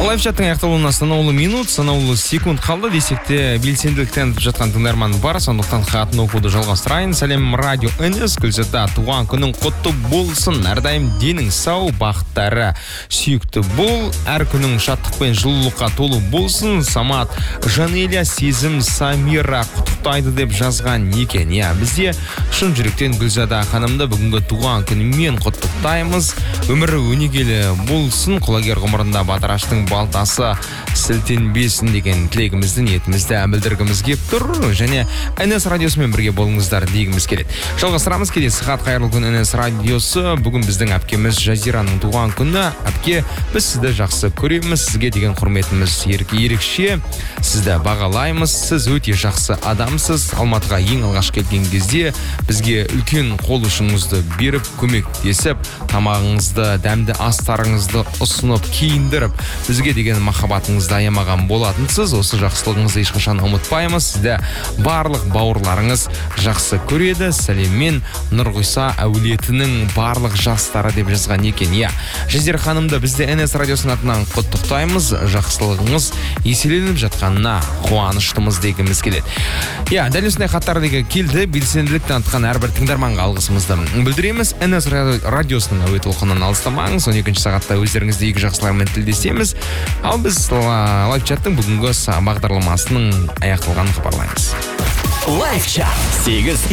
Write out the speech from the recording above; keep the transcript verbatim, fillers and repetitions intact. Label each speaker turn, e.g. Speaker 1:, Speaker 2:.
Speaker 1: Лайф чаттың аяқталуына санаулы минут, санаулы секунд қалды десек те белсенділік танытып жатқан тыңдарман бар, сондықтан хатын оқуды жалғастырайын. Сәлем радио НС, Гүлзада, туған күнің құтты болсын, әрдайым денің сау, бақыттары сүйікті бол, әр күнің шаттық пен жылулыққа толы болсын. Самат, Жанеля, Сезім, Самира құттықтайды деп жазған екен. Я, бізде шын жүректен Гүлзада ханымды бүгінгі туған күнімен құттықтаймыз. Өмірі өнегелі болсын, құлагер ғұмырында батыраштың балтасы сілтенбесін деген тілегімізді, ниетімізді білдіргіміз кеп тұр, және НС радиосымен бірге болыңыздар дегіміз келеді. Жалғастырамыз, келесі хат. Қайырлы күн НС радиосы. Бүгін біздің әпкеміз Жазираның туған күні. Әпке, біз сізді жақсы көреміз, сізге деген құрметіміз ерекше, сізді бағалаймыз, сіз өте жақсы адамсыз. Алматыға ең алғаш келген кезде бізге үлкен қол ұшыңызды беріп, көмектесіп, тамағыңызды, дәмді астарыңызды ұсынып, киіндіріп, бізге деген махаббатыңызды аямаған болатынсыз. Осы жақсылығыңызды ешқашан ұмытпаймыз. Сізді барлық бауырларыңыз жақсы көреді. Сәлеммен Нұрғиса әулетінің барлық жастары деп жазған екен. Я, Жазира ханымды бізде НС радиосының атынан құттықтаймыз. Жақсылығыңыз еселеніп жатқанына қуаныштымыз дегіміз келеді. Я, дәл осындай хаттардегі келді. Белсенділік танытқан әрбір тыңдарманға алғысымызды білдіреміз. НС радиосының әуе толқынынан алыстамаңыз. он екінші сағатта өздеріңізді екі жақсылармен тілдесеміз. Ал біз лайф чаттың бүгінгі бағдарламасының аяқталғанын хабарлаймыз.
Speaker 2: Лайф чат сегіз